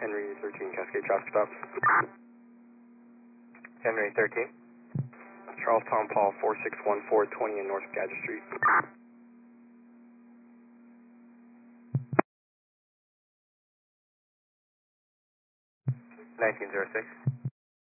Henry 13 Cascade traffic stop. Henry 13. Charles Tom Paul 461420 in North Gadget Street. 1906.